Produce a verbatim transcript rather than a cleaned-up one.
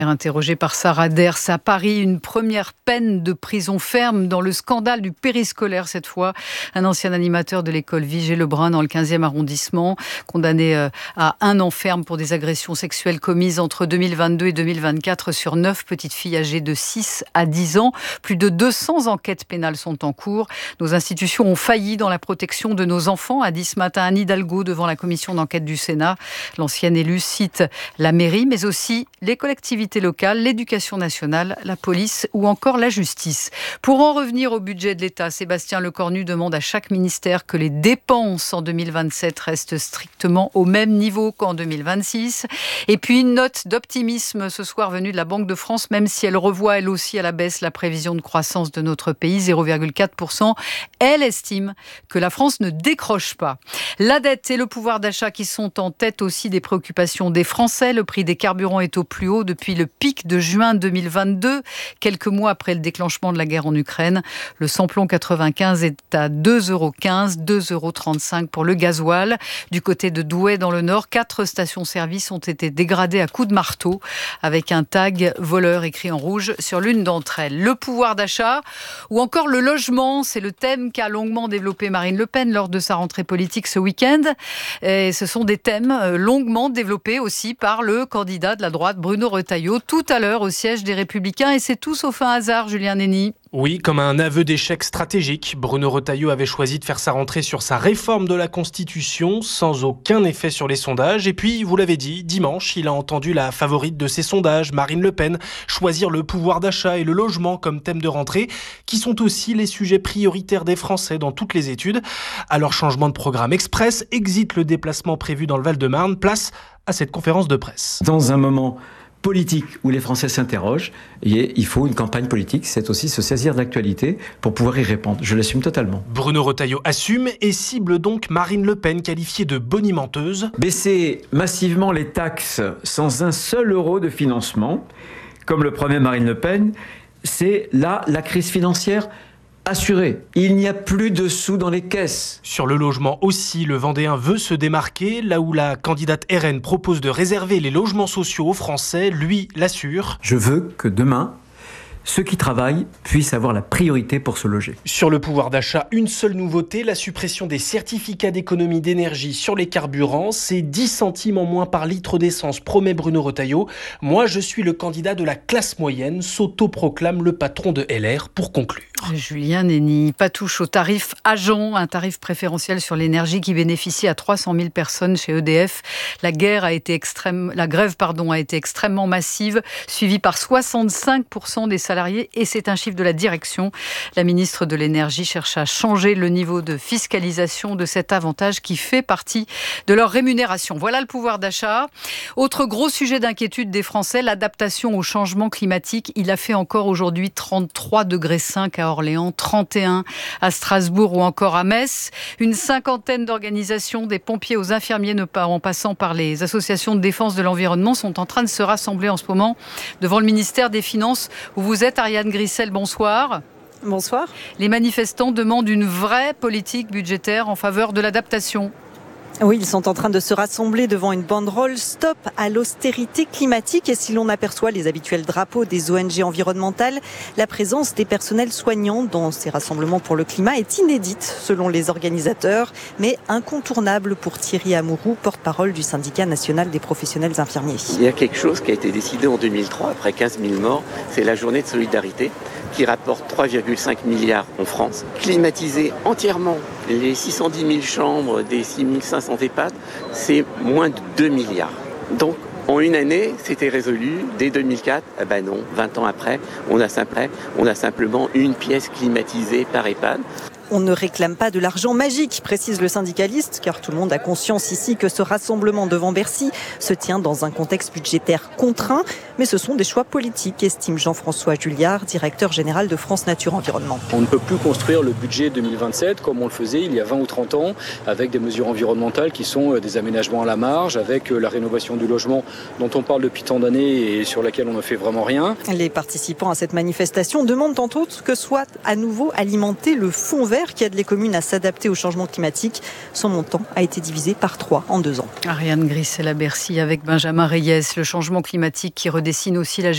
Interrogé par Sarah Ders à Paris, une première peine de prison ferme dans le scandale du périscolaire cette fois. Un ancien animateur de l'école Vigée-Lebrun dans le quinzième arrondissement, condamné à un an ferme pour des agressions sexuelles commises entre deux mille vingt-deux et deux mille vingt-quatre sur neuf petites filles âgées de six à dix ans. Plus de deux cents enquêtes pénales sont en cours. Nos institutions ont failli dans la protection de nos enfants, a dit ce matin Anne Hidalgo devant la commission d'enquête du Sénat. L'ancienne élue cite la mairie, mais aussi les collectivités locales, l'éducation nationale, la police ou encore la justice. Pour en revenir au budget de l'État, Sébastien Lecornu demande à chaque ministère que les dépenses en deux mille vingt-sept restent strictement au même niveau qu'en deux mille vingt-six. Et puis une note d'optimisme ce soir venue de la Banque de France, même si elle revoit elle aussi à la baisse la prévision de croissance de notre pays, zéro virgule quatre pour cent. Elle estime que la France ne décroche pas. La dette et le pouvoir d'achat qui sont en tête aussi des préoccupations des Français. Le prix des carburants est au plus haut depuis le pic de juin deux mille vingt-deux, quelques mois après le déclenchement de la guerre en Ukraine. Le samplon quatre-vingt-quinze est à deux euros quinze, deux euros trente-cinq pour le gasoil. Du côté de Douai dans le Nord, quatre stations-service ont été dégradées à coups de marteau avec un tag voleur écrit en rouge sur l'une d'entre elles. Le pouvoir d'achat ou encore le logement, c'est le thème qu'a longuement développé Marine Le Pen lors de sa rentrée politique ce week-end. Et ce sont des thèmes longuement développés aussi par le candidat de la droite Bruno Retailleau tout à l'heure au siège des Républicains, et c'est tout sauf un hasard, Julien Nény. Oui, comme un aveu d'échec stratégique, Bruno Retailleau avait choisi de faire sa rentrée sur sa réforme de la Constitution, sans aucun effet sur les sondages. Et puis, vous l'avez dit, dimanche, il a entendu la favorite de ses sondages, Marine Le Pen, choisir le pouvoir d'achat et le logement comme thème de rentrée, qui sont aussi les sujets prioritaires des Français dans toutes les études. Alors, changement de programme express, exit le déplacement prévu dans le Val-de-Marne, place à cette conférence de presse. Dans un moment politique où les Français s'interrogent, et il faut une campagne politique, c'est aussi se saisir de l'actualité pour pouvoir y répondre. Je l'assume totalement. Bruno Retailleau assume et cible donc Marine Le Pen, qualifiée de bonimenteuse. Baisser massivement les taxes sans un seul euro de financement, comme le promet Marine Le Pen, c'est là la crise financière assuré. Il n'y a plus de sous dans les caisses. Sur le logement aussi, le Vendéen veut se démarquer. Là où la candidate R N propose de réserver les logements sociaux aux Français, lui l'assure. Je veux que demain, ceux qui travaillent puissent avoir la priorité pour se loger. Sur le pouvoir d'achat, une seule nouveauté, la suppression des certificats d'économie d'énergie sur les carburants. C'est dix centimes en moins par litre d'essence, promet Bruno Retailleau. Moi, je suis le candidat de la classe moyenne, s'autoproclame le patron de L R pour conclure. Julien Nény, pas touche au tarif Agent, un tarif préférentiel sur l'énergie qui bénéficie à trois cent mille personnes chez E D F. La guerre a été extrême, la grève pardon, a été extrêmement massive, suivie par soixante-cinq pour cent des salariés, et c'est un chiffre de la direction. La ministre de l'Énergie cherche à changer le niveau de fiscalisation de cet avantage qui fait partie de leur rémunération. Voilà le pouvoir d'achat. Autre gros sujet d'inquiétude des Français, l'adaptation au changement climatique. Il a fait encore aujourd'hui trente-trois degrés cinq à Orléans, trente et un à Strasbourg ou encore à Metz. Une cinquantaine d'organisations, des pompiers aux infirmiers, en passant par les associations de défense de l'environnement, sont en train de se rassembler en ce moment devant le ministère des Finances où vous êtes. Ariane Grissel, bonsoir. Bonsoir. Les manifestants demandent une vraie politique budgétaire en faveur de l'adaptation. Oui, ils sont en train de se rassembler devant une banderole « Stop à l'austérité climatique ». Et si l'on aperçoit les habituels drapeaux des O N G environnementales, la présence des personnels soignants dans ces rassemblements pour le climat est inédite selon les organisateurs, mais incontournable pour Thierry Amouroux, porte-parole du syndicat national des professionnels infirmiers. Il y a quelque chose qui a été décidé en deux mille trois, après quinze mille morts, c'est la journée de solidarité qui rapporte trois virgule cinq milliards en France. Climatiser entièrement les six cent dix mille chambres des six mille cinq cents EHPAD, c'est moins de deux milliards. Donc, en une année, c'était résolu. Dès deux mille quatre, eh ben non, vingt ans après, on a, simplement, on a simplement une pièce climatisée par EHPAD. On ne réclame pas de l'argent magique, précise le syndicaliste, car tout le monde a conscience ici que ce rassemblement devant Bercy se tient dans un contexte budgétaire contraint. Mais ce sont des choix politiques, estime Jean-François Julliard, directeur général de France Nature Environnement. On ne peut plus construire le budget deux mille vingt-sept comme on le faisait il y a vingt ou trente ans, avec des mesures environnementales qui sont des aménagements à la marge, avec la rénovation du logement dont on parle depuis tant d'années et sur laquelle on ne fait vraiment rien. Les participants à cette manifestation demandent entre autres que soit à nouveau alimenté le fonds vert qui aide les communes à s'adapter au changement climatique. Son montant a été divisé par trois en deux ans. Ariane Grissel à Bercy avec Benjamin Reyes. Le changement climatique qui redessine aussi la